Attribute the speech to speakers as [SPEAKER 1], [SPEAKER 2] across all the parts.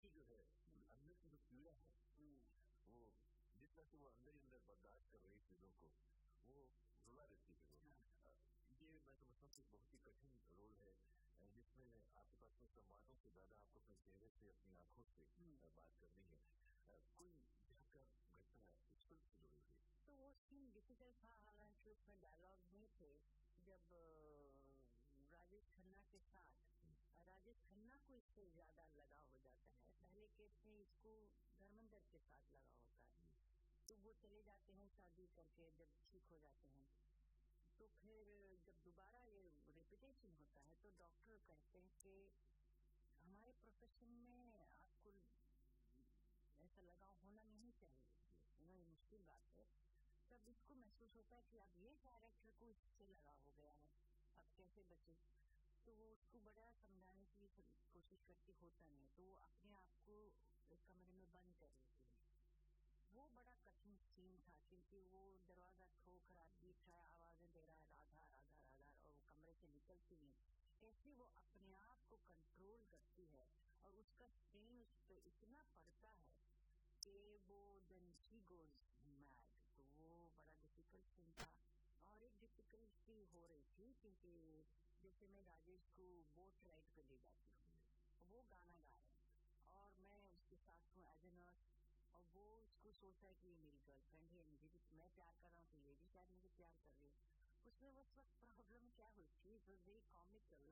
[SPEAKER 1] की जो है अंदर की जो पीड़ा है वो जितना से वो अंदर ही अंदर बर्दाश्त कर रही चीजों को वो रुला देती है वो। ये मैं समझता हूँ कि बहुत ही कठिन रोल है जिसमें आपके पास में संवादों से ज्यादा आपको अपने चेहरे से अपनी आंखों से बात करनी है। कोई का घटना स्कूल से जुड़ी हुई
[SPEAKER 2] तो वो सीन डिफिकल्ट था, हालांकि उसमें डायलॉग नहीं थे। जब राजेश खन्ना के साथ राजेश खन्ना को इससे ज्यादा लगाव हो जाता है, पहले केस में इसको धर्मेंद्र के साथ लगा होता है, तो वो चले जाते हैं शादी करके, जब ठीक हो जाते हैं तो फिर जब दोबारा ये रिपीटेशन होता है तो डॉक्टर कहते हैं कि हमारे प्रोफेशन में आपको ऐसा लगाव होना नहीं चाहिए, ये मुश्किल बात है। तब इसको महसूस होता है कि अब ये कैरेक्टर को इससे लगाव हो गया है, अब कैसे बचे। तो वो उसको बड़ा समझाने की कोशिश करती, होता नहीं, तो वो अपने आप को एक कमरे में बंद कर लेती है। वो बड़ा कठिन सीन था क्योंकि वो दरवाजा ठोक रहा, बीच रहा, आवाजें दे रहा है राधा राधा राधा, और वो कमरे से निकलती नहीं। कैसे वो अपने आप को कंट्रोल करती है और उसका स्ट्रेन उस पर इतना पड़ता है कि वो देन शी गोज मैड। तो वो बड़ा डिफिकल्ट सीन था। और एक डिफिकल्टी हो रही थी क्योंकि जैसे मैं राजेश को बोट राइड पे ले जाती हूँ, वो गाना गा रहे हैं और मैं उसके साथ हूँ एज ए नर्स, और वो उसको सोचता है कि ये मेरी गर्लफ्रेंड है, मुझे भी मैं प्यार कर रहा हूँ तो ये भी शायद मुझे प्यार कर रही है। उसमें उस वक्त प्रॉब्लम क्या हुई थी, इट वाज वेरी कॉमिकल।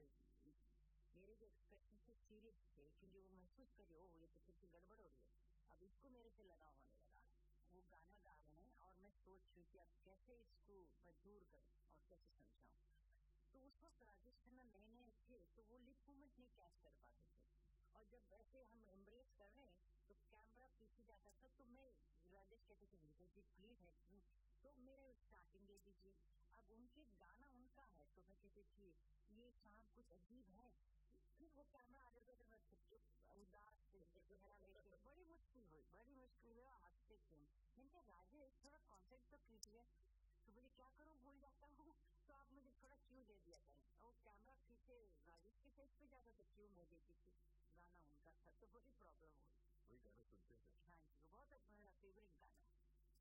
[SPEAKER 2] मेरे जो एक्सप्रेशन से सीरियस थे क्योंकि वो महसूस करिए ओ ये तो कुछ गड़बड़ हो रही है, अब इसको मेरे से लगाव होने लगा। वो गाना गा रहे हैं और मैं सोच रही थी अब कैसे इसको मैं दूर करूं और कैसे समझाऊं। तो उस वक्त राजेश खन्ना नए नए थे तो वो लिप मूवमेंट नहीं कैच कर पाते थे, और जब ऐसे हम एम्ब्रेस कर रहे हैं तो कैमरा पीछे जाता था, तो मैं राजेश कहते थे Vinita ji please help me, तो मेरे स्टार्टिंग दे दीजिए। अब उनके गाना उनका है तो मैं कहती थी ये शाम कुछ अजीब है, फिर वो कैमरा आगे से मैं उदास चेहरा लेके बड़ी मुश्किल हुई और हंसते थे। मैंने राजेश थोड़ा कॉन्सेप्ट तो कीजिए, तो मुझे क्या करूं भूल जाता हूँ, तो आप मुझे थोड़ा क्यू दे दिया करें। और कैमरा पीछे राजेश के फेस पे जाता तो क्यू मैं देती थी, गाना उनका था तो बड़ी प्रॉब्लम हुई।
[SPEAKER 1] वही गाना सुनते थे।
[SPEAKER 2] हाँ जी, वो बहुत मेरा फेवरेट गाना।